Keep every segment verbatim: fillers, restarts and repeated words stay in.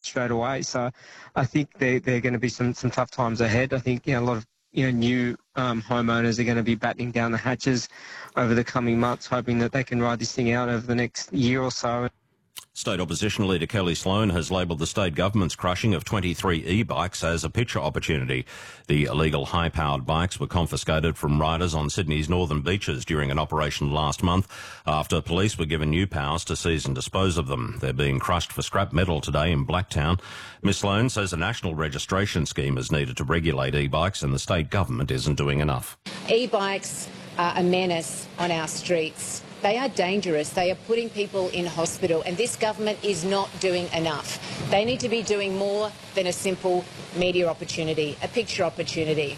straight away. So I think there there are going to be some some tough times ahead. I think you know, a lot of you know new um, homeowners are going to be battening down the hatches over the coming months, hoping that they can ride this thing out over the next year or so. State Opposition Leader Kelly Sloan has labelled the state government's crushing of twenty-three e-bikes as a picture opportunity. The illegal high-powered bikes were confiscated from riders on Sydney's northern beaches during an operation last month after police were given new powers to seize and dispose of them. They're being crushed for scrap metal today in Blacktown. Miss Sloan says a national registration scheme is needed to regulate e-bikes and the state government isn't doing enough. E-bikes are a menace on our streets. They are dangerous. They are putting people in hospital, and this government is not doing enough. They need to be doing more than a simple media opportunity, a picture opportunity.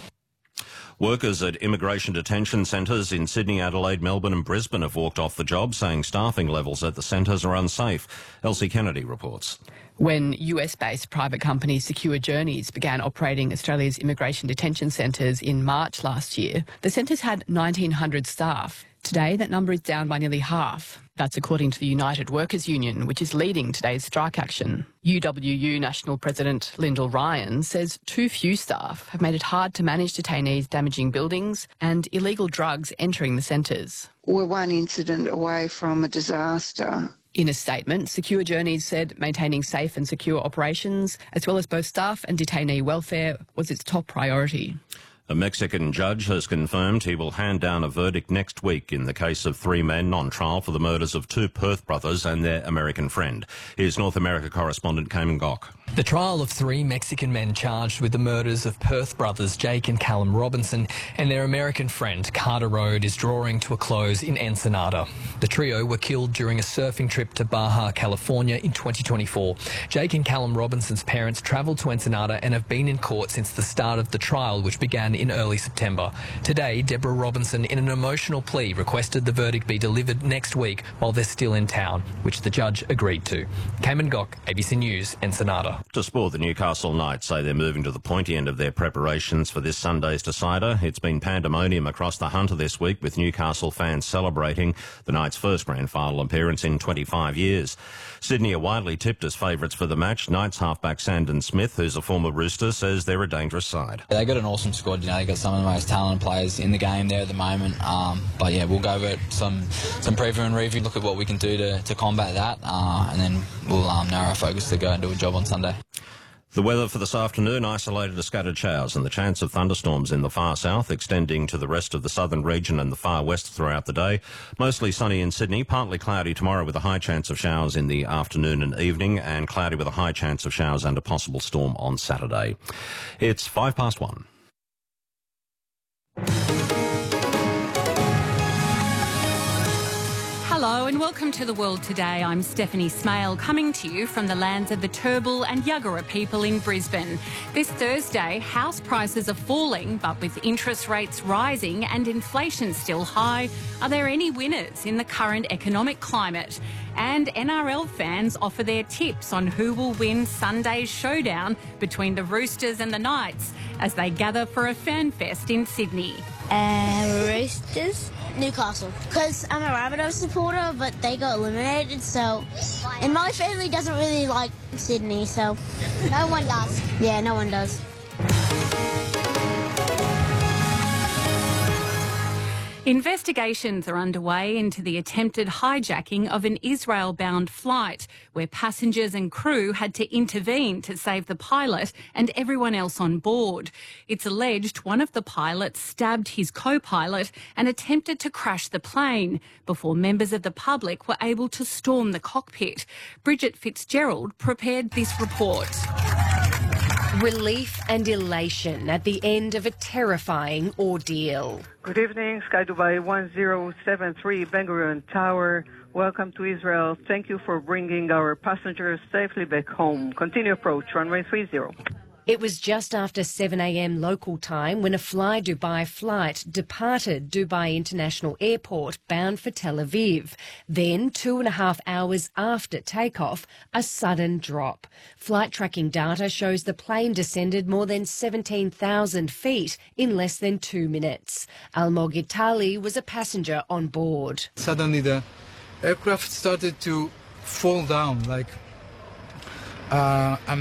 Workers at immigration detention centres in Sydney, Adelaide, Melbourne and Brisbane have walked off the job, saying staffing levels at the centres are unsafe. Elsie Kennedy reports. When U S-based private company Secure Journeys began operating Australia's immigration detention centres in March last year, the centres had nineteen hundred staff. Today, that number is down by nearly half. That's according to the United Workers Union, which is leading today's strike action. U W U National President Lyndall Ryan says too few staff have made it hard to manage detainees damaging buildings and illegal drugs entering the centres. We're one incident away from a disaster. In a statement, Secure Journeys said maintaining safe and secure operations, as well as both staff and detainee welfare, was its top priority. A Mexican judge has confirmed he will hand down a verdict next week in the case of three men on trial for the murders of two Perth brothers and their American friend. Here's North America correspondent Cayman Gock. The trial of three Mexican men charged with the murders of Perth brothers Jake and Callum Robinson and their American friend Carter Road is drawing to a close in Ensenada. The trio were killed during a surfing trip to Baja, California in twenty twenty-four. Jake and Callum Robinson's parents travelled to Ensenada and have been in court since the start of the trial, which began in early September. Today, Deborah Robinson, in an emotional plea, requested the verdict be delivered next week while they're still in town, which the judge agreed to. Cayman Gock, A B C News, Ensenada. To sport, the Newcastle Knights say they're moving to the pointy end of their preparations for this Sunday's decider. It's been pandemonium across the Hunter this week, with Newcastle fans celebrating the Knights' first grand final appearance in twenty-five years. Sydney are widely tipped as favourites for the match. Knights halfback Sandon Smith, who's a former Rooster, says they're a dangerous side. They've got an awesome squad, you know, they've got some of the most talented players in the game there at the moment. Um, but yeah, we'll go over some some preview and review, look at what we can do to, to combat that, uh, and then we'll um, narrow our focus to go and do a job on Sunday. The weather for this afternoon, isolated to scattered showers and the chance of thunderstorms in the far south, extending to the rest of the southern region and the far west throughout the day. Mostly sunny in Sydney, partly cloudy tomorrow with a high chance of showers in the afternoon and evening, and cloudy with a high chance of showers and a possible storm on Saturday. It's five past one. Hello and welcome to The World Today. I'm Stephanie Smale, coming to you from the lands of the Turrbal and Yuggera people in Brisbane. This Thursday, house prices are falling, but with interest rates rising and inflation still high, are there any winners in the current economic climate? And N R L fans offer their tips on who will win Sunday's showdown between the Roosters and the Knights as they gather for a fan fest in Sydney. Uh, Roosters? Newcastle. Because I'm a Rabbitohs supporter, but they got eliminated, so... And my family doesn't really like Sydney, so... No one does. Yeah, no one does. Investigations are underway into the attempted hijacking of an Israel-bound flight where passengers and crew had to intervene to save the pilot and everyone else on board. It's alleged one of the pilots stabbed his co-pilot and attempted to crash the plane before members of the public were able to storm the cockpit. Bridget Fitzgerald prepared this report. Relief and elation at the end of a terrifying ordeal. Good evening, Sky Dubai one zero seven three Ben Gurion Tower. Welcome to Israel. Thank you for bringing our passengers safely back home. Continue approach, runway three zero. It was just after seven a m local time when a Fly Dubai flight departed Dubai International Airport bound for Tel Aviv. Then, two and a half hours after takeoff, a sudden drop. Flight tracking data shows the plane descended more than seventeen thousand feet in less than two minutes. Almog Itali was a passenger on board. Suddenly the aircraft started to fall down like uh, a